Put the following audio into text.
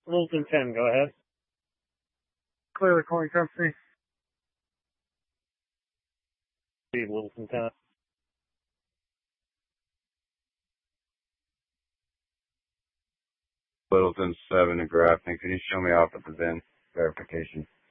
Littleton 10, go ahead. Clear recording company. Littleton 10. Littleton 7 to Grafton. Can you show me off at the VIN verification?